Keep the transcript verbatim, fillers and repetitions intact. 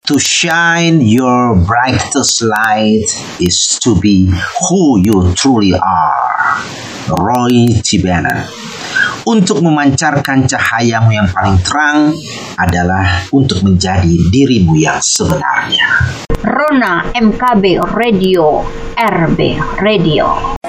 To shine your brightest light is to be who you truly are. Roy T. Banner. Untuk memancarkan cahayamu yang paling terang adalah untuk menjadi dirimu yang sebenarnya. Rona M K B Radio, R B Radio.